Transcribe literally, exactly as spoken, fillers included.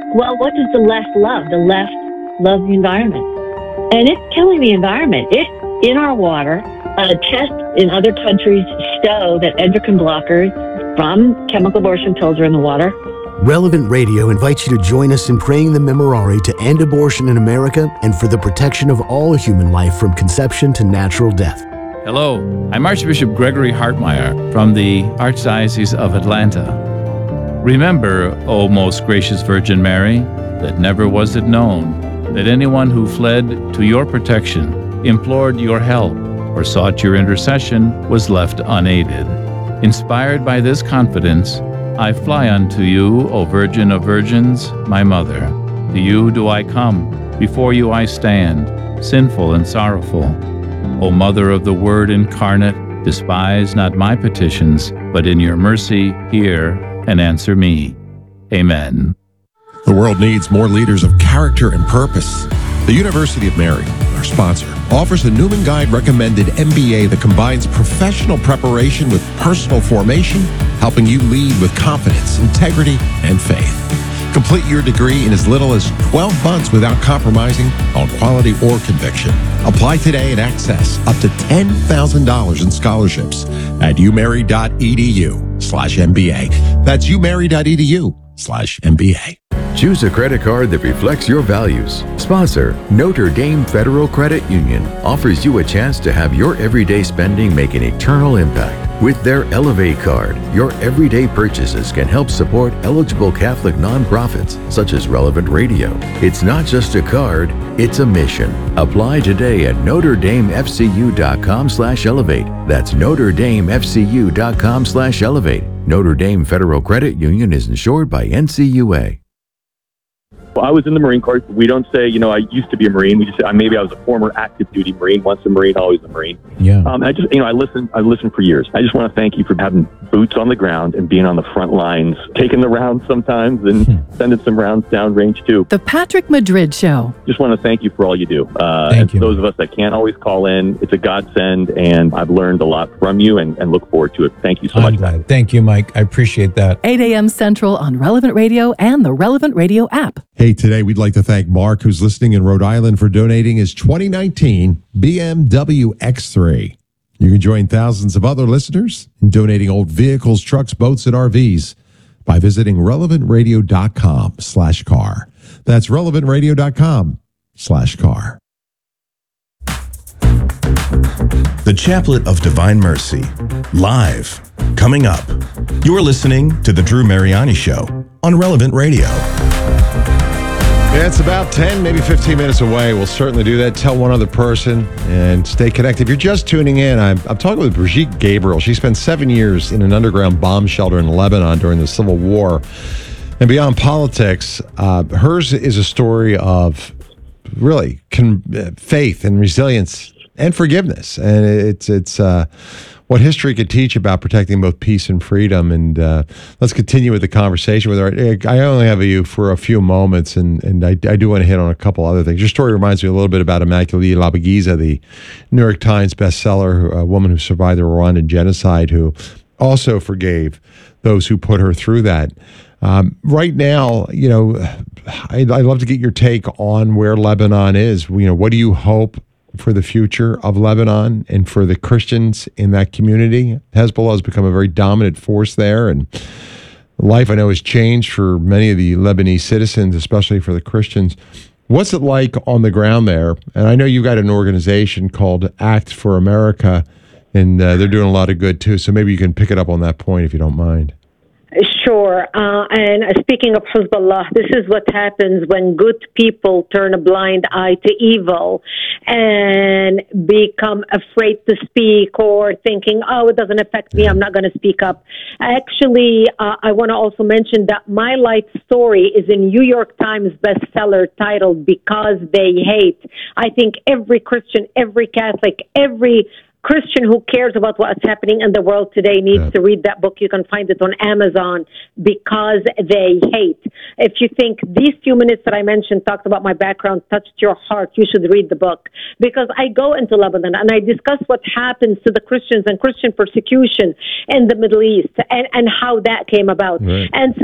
Well, what does the left love? The left loves the environment. And it's killing the environment. It's in our water. Uh, tests in other countries show that endocrine blockers from chemical abortion pills are in the water. Relevant Radio invites you to join us in praying the Memorare to end abortion in America and for the protection of all human life from conception to natural death. Hello, I'm Archbishop Gregory Hartmeyer from the Archdiocese of Atlanta. Remember, O most gracious Virgin Mary, that never was it known that anyone who fled to your protection, implored your help, or sought your intercession was left unaided. Inspired by this confidence, I fly unto you, O Virgin of Virgins, my Mother. To you do I come, before you I stand, sinful and sorrowful. O Mother of the Word incarnate, despise not my petitions, but in your mercy hear and answer me. Amen. The world needs more leaders of character and purpose. The University of Mary, our sponsor, offers the Newman Guide recommended M B A that combines professional preparation with personal formation, helping you lead with confidence, integrity, and faith. Complete your degree in as little as twelve months without compromising on quality or conviction. Apply today and access up to ten thousand dollars in scholarships at umary.edu slash MBA. That's umary.edu slash MBA. Choose a credit card that reflects your values. Sponsor, Notre Dame Federal Credit Union offers you a chance to have your everyday spending make an eternal impact. With their Elevate card, your everyday purchases can help support eligible Catholic nonprofits such as Relevant Radio. It's not just a card, it's a mission. Apply today at NotreDameFCU.com slash Elevate. That's NotreDameFCU.com slash Elevate. Notre Dame Federal Credit Union is insured by N C U A. Well, I was in the Marine Corps. We don't say, you know, I used to be a Marine. We just say, maybe I was a former active duty Marine. Once a Marine, always a Marine. Yeah. Um, I just, you know, I listened, I listened for years. I just want to thank you for having boots on the ground and being on the front lines, taking the rounds sometimes and hmm. sending some rounds downrange too. The Patrick Madrid Show. Just want to thank you for all you do. Uh, thank and you. Those of us that can't always call in, it's a godsend, and I've learned a lot from you and, and look forward to it. Thank you so I'm much. glad. Thank you, Mike. I appreciate that. eight a.m. Central on Relevant Radio and the Relevant Radio app. Hey, today we'd like to thank Mark, who's listening in Rhode Island, for donating his twenty nineteen B M W X three. You can join thousands of other listeners in donating old vehicles, trucks, boats, and R Vs by visiting relevantradio.com slash car. That's relevantradio.com slash car. The Chaplet of Divine Mercy, live, coming up. You're listening to The Drew Mariani Show on Relevant Radio. Yeah, it's about ten, maybe fifteen minutes away. We'll certainly do that. Tell one other person and stay connected. If you're just tuning in, I'm, I'm talking with Brigitte Gabriel. She spent seven years in an underground bomb shelter in Lebanon during the Civil War. And beyond politics, uh, hers is a story of really con- faith and resilience and forgiveness. And it's it's uh, what history could teach about protecting both peace and freedom. And uh, let's continue with the conversation with her. I only have you for a few moments, and, and I, I do want to hit on a couple other things. Your story reminds me a little bit about Immaculée Labagiza, the New York Times bestseller, a woman who survived the Rwandan genocide, who also forgave those who put her through that. Um, right now, you know, I'd, I'd love to get your take on where Lebanon is. You know, what do you hope for the future of Lebanon and for the Christians in that community? Hezbollah has become a very dominant force there, and life, I know, has changed for many of the Lebanese citizens, especially for the Christians. What's it like on the ground there? And I know you've got an organization called Act for America, and uh, they're doing a lot of good too. So maybe you can pick it up on that point if you don't mind. Sure. Uh, and speaking of Hezbollah, this is what happens when good people turn a blind eye to evil and become afraid to speak or thinking, oh, it doesn't affect me, I'm not going to speak up. Actually, uh, I want to also mention that my life story is in New York Times bestseller titled Because They Hate. I think every Christian, every Catholic, every Christian who cares about what's happening in the world today needs yeah. to read that book. You can find it on Amazon, Because They Hate. If you think these few minutes that I mentioned talked about my background touched your heart, you should read the book. Because I go into Lebanon and I discuss what happens to the Christians and Christian persecution in the Middle East and, and how that came about. Right. And so